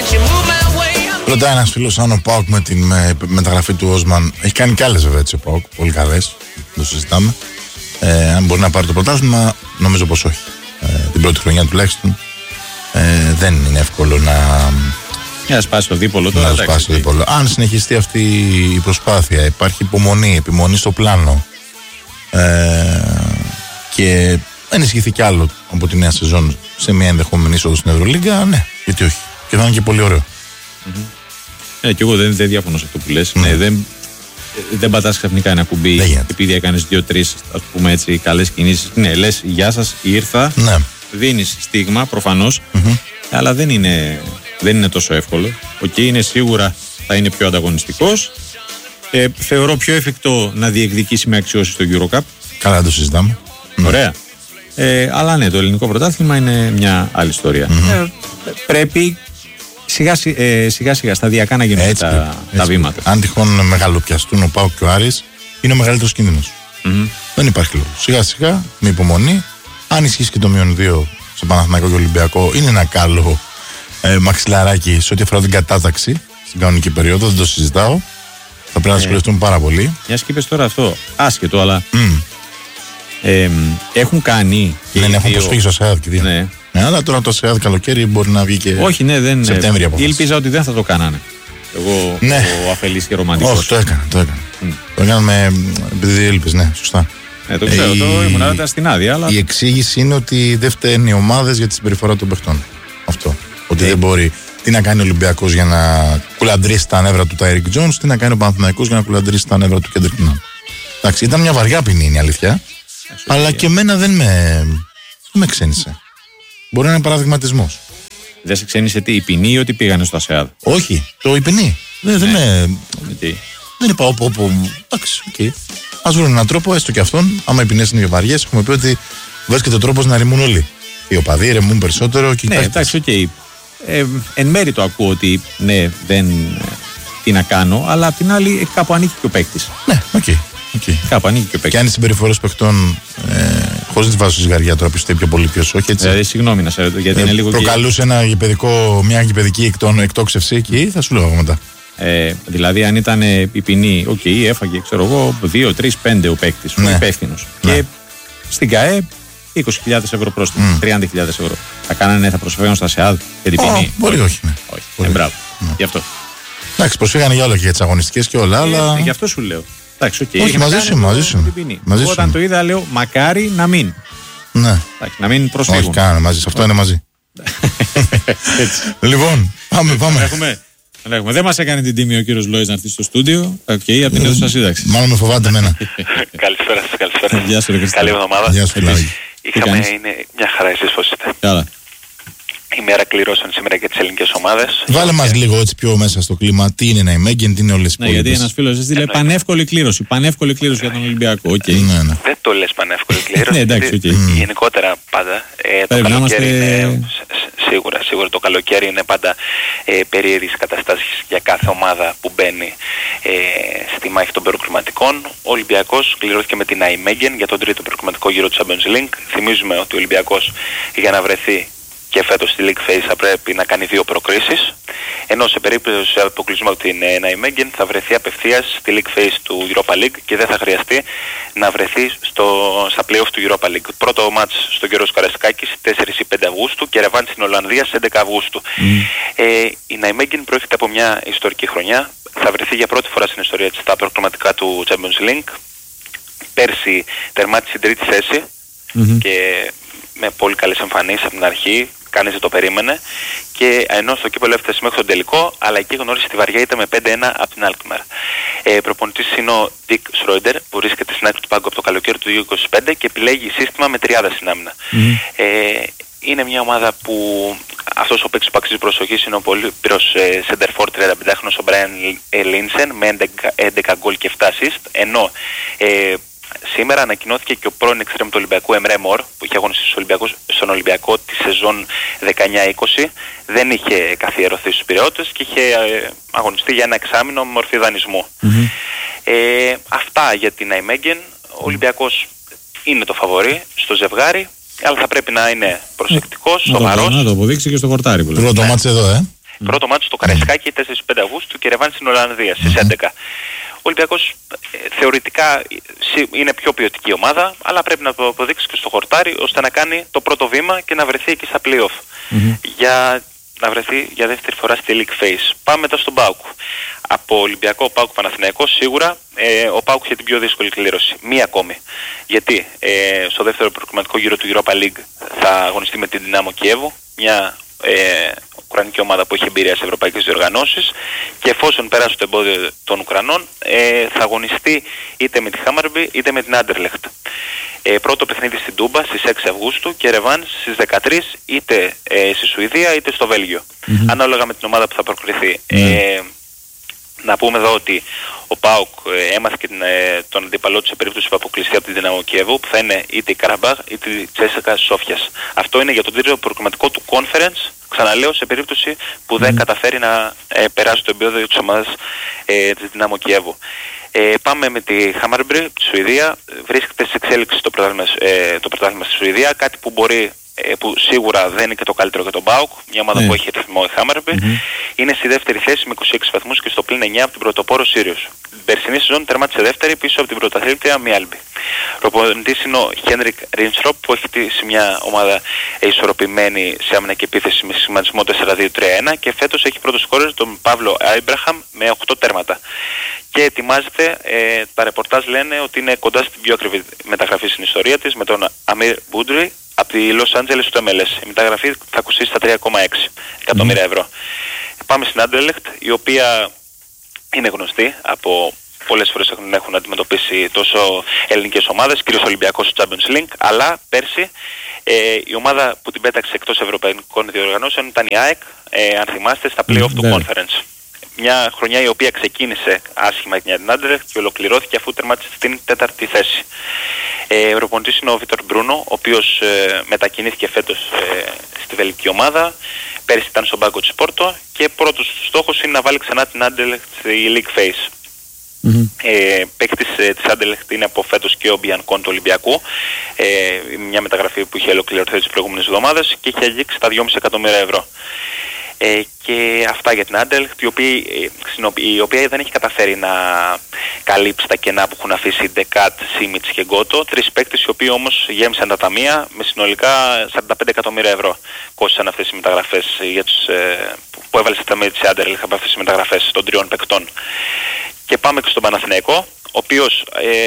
Ρωτάει ένας φίλος αν ο ΠΑΟΚ με την μεταγραφή του Όσμαν, έχει κάνει κι άλλες βέβαια έτσι ο ΠΑΟΚ, πολύ καλές, το συζητάμε, αν μπορεί να πάρει το πρωτάθλημα, νομίζω πως όχι. Την πρώτη χρονιά τουλάχιστον δεν είναι εύκολο να σπάσει το δίπολο τώρα. Αν συνεχιστεί αυτή η προσπάθεια, υπάρχει επιμονή στο πλάνο και ενισχυθεί κι άλλο από τη νέα σεζόν σε μια ενδεχόμενη είσοδο στην Ευρωλίγκα, ναι, γιατί όχι. Και θα είναι και πολύ ωραίο. Και εγώ δεν διαφωνώ σε αυτό που λες. Δεν πατάς ξαφνικά ένα κουμπί επειδή έκανες 2-3 ας πούμε έτσι καλές κινήσεις. Ναι, λες γεια σας, ήρθα. Ναι. Δίνεις στίγμα προφανώς, αλλά δεν είναι τόσο εύκολο. Είναι σίγουρα θα είναι πιο ανταγωνιστικός. Θεωρώ πιο εφικτό να διεκδικήσει με αξιώσεις το EuroCup. Καλά, το συζητάμε. Ωραία. Αλλά ναι, το ελληνικό πρωτάθλημα είναι μια άλλη ιστορία. Πρέπει σιγά σιγά σταδιακά να γίνουν τα βήματα. Αν τυχόν μεγαλοπιαστούν ο ΠΑΟΚ και ο Άρης, είναι ο μεγαλύτερος κίνδυνος. Δεν υπάρχει λόγο. Σιγά σιγά, με υπομονή. Αν ισχύσει και το -2 στο Παναθηναϊκό και Ολυμπιακό, είναι ένα καλό μαξιλαράκι σε ό,τι αφορά την κατάταξη στην κανονική περίοδο. Δεν το συζητάω. Θα πρέπει να δυσκολευτούν πάρα πολύ. Μια και είπες τώρα αυτό, άσχετο, αλλά έχουν κάνει. Έχουν προσφύγει στο ΣΕΑΔ και δύο. Ναι, αλλά τώρα το ΣΕΑΔ καλοκαίρι μπορεί να βγει και. Όχι, ναι, δεν Σεπτέμβρια από ήλπιζα ότι δεν θα το κάνανε. Εγώ ο αφελής και ρομαντικός. Όχι, το έκανα. Το έκανα επειδή έλπιζε, ναι, σωστά. Το ξέρω, ήμουν στην άδεια. Αλλά... Η εξήγηση είναι ότι δεν φταίνουν οι ομάδες για τη συμπεριφορά των παιχτών. Αυτό. Ότι δεν μπορεί. Τι να κάνει ο Ολυμπιακός για να κουλαντρήσει τα νεύρα του Τάιρικ Τζόνς, τι να κάνει ο Παναθηναϊκός για να κουλαντρήσει τα νεύρα του Κέντρικ Ναν. Εντάξει, ήταν μια βαριά ποινή, είναι η αλήθεια. Αλλά και εμένα δεν με ξένησε. Μπορεί να είναι παραδειγματισμός. Δεν σε ξένησε η ποινή ή ότι πήγανε στο ΑΣΕΑΔ? Όχι, η ποινή. Δεν είπα όπου. Εντάξει, οκ. Ας βρουν έναν τρόπο, έστω και αυτόν. Άμα οι ποινές είναι βαριές, έχουμε πει ότι βρίσκεται τρόπος να ρημούν όλοι. Οι οπαδοί ρεμούν περισσότερο και οι παίκτες. Εντάξει, οκ. Εν μέρει το ακούω ότι ναι, δεν. Τι να κάνω, αλλά απ' την άλλη κάπου ανήκει και ο παίκτης. Ναι, οκ. Κάπου ανήκει και ο παίκτης. Και αν οι συμπεριφορές παιχτών, χωρίς να τη βάζω στη ζυγαριά τώρα, πιστεύω πιο πολύ ποιος όχι, έτσι. Συγγνώμη να σε ρωτήσω, γιατί είναι λίγο. Προκαλούσε μια γηπαιδική εκτόξευση εκεί, θα σου λέω μετά. Δηλαδή, αν ήταν η ποινή, έφαγε, ξέρω εγώ, 2, 3, 5 ο παίκτης, ο υπεύθυνος. Ναι. Και στην ΚΑΕ 20.000 ευρώ πρόστιμο, 30.000 ευρώ. Θα προσφέρουν στα ΣΕΑΔ για την ποινή? Μπορεί, όχι. Μπράβο. Γι' αυτό. Εντάξει, προσφύγανε για όλα και για τις αγωνιστικές και όλα, αλλά. Γι' αυτό σου λέω. Εντάξει, όχι, μαζί σου. Όταν το είδα, λέω μακάρι να μην. Ναι. Εντάξει, να μην προσφύγουν. Όχι, κάνανε μαζί. Αυτό είναι μαζί. Λοιπόν, πάμε. Δεν μας έκανε την τιμή ο κύριος Λόης να έρθει στο στούντιο. Από την αίθουσα σύνταξη. Μάλλον με φοβάται εμένα. Καλησπέρα σας. Γεια σου, καλή εβδομάδα. Γεια σου, είναι μια χαρά, εσείς πώς είστε? Καλά. Η μέρα κληρώσεων σήμερα για τις ελληνικές ομάδες. Βάλε μας λίγο έτσι πιο μέσα στο κλίμα. Τι είναι η Μέγγεν, τι είναι όλες οι υπόλοιπες. Γιατί ένας φίλος έστειλε πανεύκολη κλήρωση. Πανεύκολη κλήρωση για τον Ολυμπιακό. Δεν το λες πανεύκολη κλήρωση. Εντάξει, γενικότερα πάντα. Πρέπει να είμαστε. Σίγουρα το καλοκαίρι είναι πάντα περίεργες καταστάσεις για κάθε ομάδα που μπαίνει στη μάχη των προκριματικών. Ο Ολυμπιακός κληρώθηκε με την Αϊμέγγεν για τον τρίτο προκριματικό γύρο του Champions League. Θυμίζουμε ότι ο Ολυμπιακός για να βρεθεί και φέτος στη League Phase θα πρέπει να κάνει 2 προκρίσεις, ενώ σε περίπτωση αποκλεισμού από την Nijmegen θα βρεθεί απευθείας στη League Phase του Europa League και δεν θα χρειαστεί να βρεθεί στα play-off του Europa League. Πρώτο μάτς στον Γιώργος Καραϊσκάκης 4 ή 5 Αυγούστου και ρεβάν στην Ολλανδία στις 11 Αυγούστου. Η Nijmegen προέρχεται από μια ιστορική χρονιά, θα βρεθεί για πρώτη φορά στην ιστορία της στα προκριματικά του Champions League. Πέρσι τερμάτισε στην τρίτη θέση και με πολύ καλές εμφανίσεις από την αρχή. Κανείς δεν το περίμενε και ενώ στο κύπελλο έφτασε μέχρι τον τελικό, αλλά εκεί γνώρισε τη βαριά ήττα με 5-1 από την Alkmaar. Προπονητής είναι ο Dick Schroeder που βρίσκεται στην άκρη του πάγκου από το καλοκαίρι του 2025 και επιλέγει σύστημα με τριάδα στην άμυνα. Είναι μια ομάδα που αυτός ο παίκτης που αξίζει προσοχής είναι ο πολύπυρος center for 35χρονος ο Brian Linsen με 11 γκολ και 7 assist, ενώ σήμερα ανακοινώθηκε και ο πρώην εξτρέμ του Ολυμπιακού Εμρέ Μορ που είχε αγωνιστεί στον Ολυμπιακό τη σεζόν 19-20. Δεν είχε καθιερωθεί στους Πειραιώτες και είχε αγωνιστεί για ένα εξάμηνο με μορφή δανεισμού. Αυτά για την Nijmegen. Ο Ολυμπιακός είναι το φαβορί στο ζευγάρι, αλλά θα πρέπει να είναι προσεκτικός, σοβαρός. Να το αποδείξει και στο χορτάρι. Πρώτο μάτς εδώ, Πρώτο μάτι στο Καραϊσκάκι 4-5 Αυγούστου και ρεβάνς στην Ολλανδία στις 11. Ο Ολυμπιακός θεωρητικά είναι πιο ποιοτική ομάδα, αλλά πρέπει να το αποδείξει και στο χορτάρι ώστε να κάνει το πρώτο βήμα και να βρεθεί εκεί στα play-off. Για να βρεθεί για δεύτερη φορά στη League Phase. Πάμε μετά στον ΠΑΟΚ. Από Ολυμπιακό, ΠΑΟΚ, Παναθηναϊκό, σίγουρα ο ΠΑΟΚ είχε την πιο δύσκολη κλήρωση. Μία ακόμη. Γιατί στο δεύτερο προκριματικό γύρο του Europa League θα αγωνιστεί με την Δυνάμο Κιέβου, μια ουκρανική ομάδα που έχει εμπειρία σε ευρωπαϊκές διοργανώσεις, και εφόσον περάσει το εμπόδιο των Ουκρανών θα αγωνιστεί είτε με τη Χάμαρμπι είτε με την Άντερλεχτ. Πρώτο παιχνίδι στην Τούμπα στις 6 Αυγούστου και ρεβάνς στις 13 είτε στη Σουηδία είτε στο Βέλγιο, ανάλογα με την ομάδα που θα προκριθεί. Να πούμε εδώ ότι ο ΠΑΟΚ έμαθε και τον αντίπαλό του σε περίπτωση που αποκλειστεί από τη Δυναμό Κιέβου, που θα είναι είτε η Καραμπάχ είτε η Τσέσσεκα Σόφιας. Αυτό είναι για τον τρίτο προκριματικό του Conference, ξαναλέω, σε περίπτωση που δεν καταφέρει να περάσει το εμπόδιο της ομάδας της Δυναμό Κιέβου. Πάμε με τη Χάμαρμπι, τη Σουηδία. Βρίσκεται σε εξέλιξη το πρωτάθλημα στη Σουηδία, κάτι που μπορεί, που σίγουρα δεν είναι και το καλύτερο για τον ΠΑΟΚ, μια ομάδα που έχει ρυθμό η Χάμαρμπι. Είναι στη δεύτερη θέση με 26 βαθμούς και στο πλήν 9 από την πρωτοπόρο Σίριος. Την περσινή σεζόν τερμάτισε δεύτερη πίσω από την πρωταθλήτρια Μιάλμπι. Προπονητής είναι ο Χένρικ Ρίντσροπ, που έχει χτίσει μια ομάδα ισορροπημένη σε άμυνα και επίθεση με σχηματισμό 4-2-3-1, και φέτος έχει πρώτο σκόρερ τον Παύλο Άιμπραχαμ με 8 τέρματα. Και ετοιμάζεται, τα ρεπορτάζ λένε ότι είναι κοντά στην πιο ακριβή μεταγραφή στην ιστορία της, με τον Αμίρ Μπούντρι από τη Λος Άντζελες του MLS. Η μεταγραφή θα κοστίσει στα 3,6 εκατομμύρια ευρώ. Πάμε στην Άντερλεχτ, η οποία είναι γνωστή από πολλές φορές έχουν αντιμετωπίσει τόσο ελληνικές ομάδες, κυρίως Ολυμπιακός στο Champions League, αλλά πέρσι η ομάδα που την πέταξε εκτός ευρωπαϊκών διοργανώσεων ήταν η ΑΕΚ, αν θυμάστε, στα play-off του Conference. Μια χρονιά η οποία ξεκίνησε άσχημα για την Άντερλεχτ και ολοκληρώθηκε αφού τερμάτισε στην 4η θέση. Ο προπονητής είναι ο Βίτορ Μπρούνο, ο οποίος μετακινήθηκε φέτος στη βελγική ομάδα. Πέρυσι ήταν στον πάγκο της Πόρτο και πρώτος του στόχος είναι να βάλει ξανά την Άντερλεχτ στη League Phase. Παίκτης της Άντερλεχτ είναι από φέτος και ο Μπιανκόν του Ολυμπιακού, μια μεταγραφή που είχε ολοκληρωθεί τις προηγούμενες εβδομάδες και είχε αγγίξει τα 2,5 εκατομμύρια ευρώ. Και αυτά για την Άντερλεχτ, η οποία δεν έχει καταφέρει να καλύψει τα κενά που έχουν αφήσει Ντεκάτ, Σίμιτς και Γκότο. Τρεις παίκτες οι οποίοι όμως γέμισαν τα ταμεία με συνολικά 45 εκατομμύρια ευρώ. Κόστησαν αυτές οι μεταγραφές που έβαλε στα ταμεία της Άντερλεχτ από αυτές τις μεταγραφές των τριών παίκτων. Και πάμε και στον Παναθηναϊκό, ο οποίος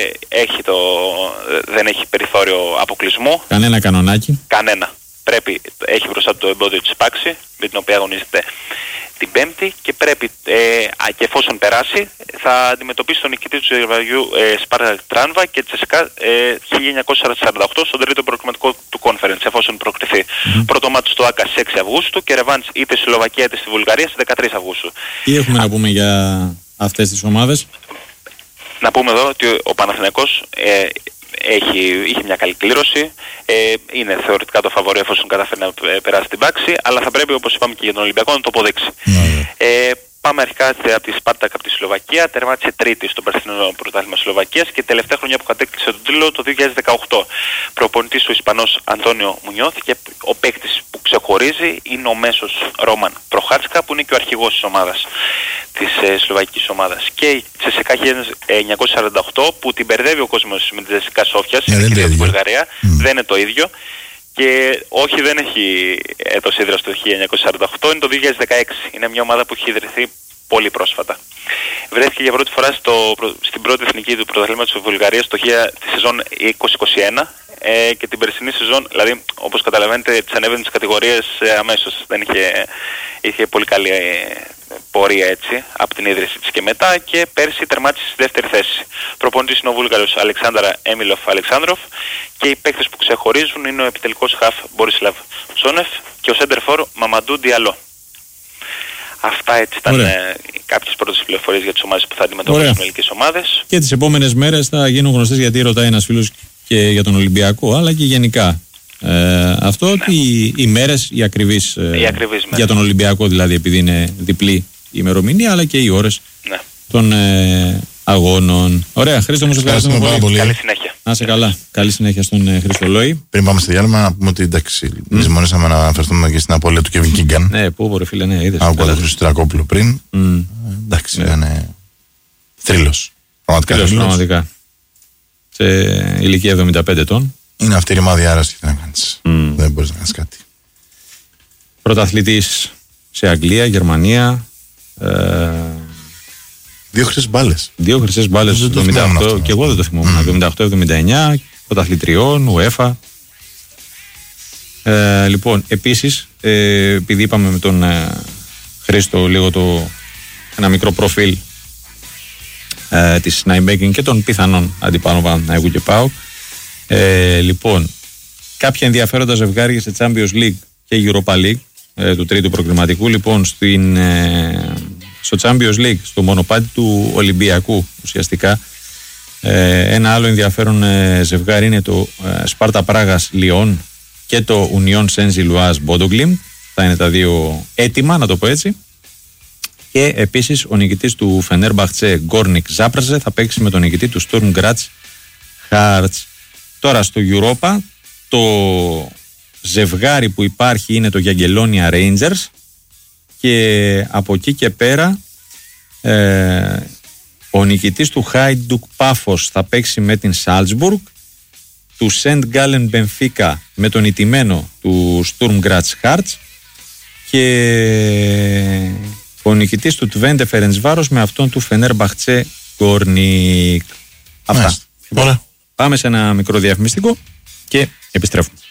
δεν έχει περιθώριο αποκλεισμού. Κανένα κανονάκι. Κανένα. Έχει μπροστά του το εμπόδιο της Πάξη, με την οποία αγωνίζεται την Πέμπτη, και πρέπει, και εφόσον περάσει, θα αντιμετωπίσει τον νικητή του Ζερβαγιού Σπάρτα Τράνβα και Τσεσικά 1948 στον τρίτο προκριματικό του Conference, εφόσον προκριθεί. Πρώτο μάτι στο ΆΚΑ στις 6 Αυγούστου και ρεβάνς είτε στη Σλοβακία είτε στη Βουλγαρία στις 13 Αυγούστου. Τι έχουμε να πούμε για αυτές τις ομάδες? Να πούμε εδώ ότι ο Παναθηναϊκός είχε μια καλή κλήρωση, είναι θεωρητικά το φαβορί εφόσον καταφέρει να περάσει την Πάξη, αλλά θα πρέπει, όπως είπαμε και για τον Ολυμπιακό, να το αποδείξει. Πάμε αρχικά από τη Σπάρτακ από τη Σλοβακία, τερμάτισε τρίτη στο περσινό πρωτάθλημα Σλοβακίας και τελευταία χρονιά που κατέκτησε τον τίτλο το 2018. Προπονητής ο Ισπανός Αντώνιο Μουνιώθ, και ο παίκτης που ξεχωρίζει είναι ο μέσος Ρόμαν Προχάτσκα, που είναι και ο αρχηγός της ομάδας, της σλοβακικής ομάδας. Και η Τσεσικά 1948, που την μπερδεύει ο κόσμος με τη Τσεσικά Σόφιας, είναι και την Βουλγαρία, δεν είναι το ίδιο. Και όχι, δεν έχει έτος ίδρυας το 1948, είναι το 2016. Είναι μια ομάδα που έχει ιδρυθεί πολύ πρόσφατα. Βρέθηκε για πρώτη φορά στην πρώτη εθνική του πρωταθλήματος της Βουλγαρίας τη σεζόν 2021 και την περσινή σεζόν, δηλαδή όπως καταλαβαίνετε, τις ανέβαινε τις κατηγορίες αμέσως. Είχε πολύ καλή πορεία έτσι από την ίδρυση της και μετά, και πέρσι τερμάτισε στη δεύτερη θέση. Προπονητής είναι ο Βούλγαρος Αλεξάνδρα Έμιλοφ Αλεξάνδροφ, και οι παίκτες που ξεχωρίζουν είναι ο επιτελικός χαφ Μπορισλαβ Ψόνεφ και ο σέντερφορ Μαμαντού Διαλό. Αυτά έτσι ήταν κάποιες πρώτες πληροφορίες για τις ομάδες που θα αντιμετωπίσουν οι ελληνικές ομάδες. Και τις επόμενες μέρες θα γίνουν γνωστές, γιατί ρωτάει ένας φίλος και για τον Ολυμπιακό, αλλά και γενικά. Αυτό ότι οι μέρες, οι ακριβείς για τον Ολυμπιακό, δηλαδή, επειδή είναι διπλή η ημερομηνία, αλλά και οι ώρες των αγώνων. Ωραία, Χρήστο μου, σας ευχαριστούμε πάρα πολύ. Καλή συνέχεια. Να είσαι καλά. Καλή συνέχεια στον Χρήστο Λόη. Πριν πάμε στο διάλειμμα, να πούμε ότι εντάξει, λησμονήσαμε να αναφερθούμε και στην απώλεια του Κέβιν Κίγκαν. Ναι, πού μπορεί, φίλε, ναι, είδες. Άκουγα τον Χριστοδουλακόπουλο πριν. Εντάξει, ήταν θρύλος. Πραγματικά. Σε ηλικία 75 ετών. Είναι αυτή η ρημάδια άρρωστη και να κάνεις. Δεν μπορείς να κάνεις κάτι. Πρωταθλητής σε Αγγλία, Γερμανία. 2 χρυσές μπάλες. 2 χρυσές μπάλες το 78, και εγώ δεν το θυμόμουν. 78-79, πρωταθλητριών, UEFA. Λοιπόν, επίσης, επειδή είπαμε με τον Χρήστο λίγο ένα μικρό προφίλ της Nijmegen και των πιθανών αντιπάλων Παναθηναϊκού και ΠΑΟΚ. Λοιπόν, κάποια ενδιαφέροντα ζευγάρια σε Champions League και Europa League του τρίτου προκριματικού. Λοιπόν, στο Champions League, στο μονοπάτι του Ολυμπιακού ουσιαστικά, ένα άλλο ενδιαφέρον ζευγάρι είναι το Σπάρτα Πράγας Λιόν και το Union Saint-Gilloise Bodø/Glimt. Θα είναι τα δύο έτοιμα, να το πω έτσι. Και επίσης ο νικητής του Fenerbahçe Γκόρνικ Ζάπραζε θα παίξει με τον νικητή του Sturm Graz Hearts. Τώρα στο Europa το ζευγάρι που υπάρχει είναι το Jagiellonia Rangers και από εκεί και πέρα ο νικητής του Hajduk Paphos θα παίξει με την Salzburg, του St. Gallen Benfica με τον ηττημένο του Sturm Graz Hearts και ο νικητής του Twente Ferencváros με αυτόν του Fenerbahçe Γκόρνικ. Αυτά. Ωραία. Πάμε σε ένα μικρό διαφημιστικό και επιστρέφουμε.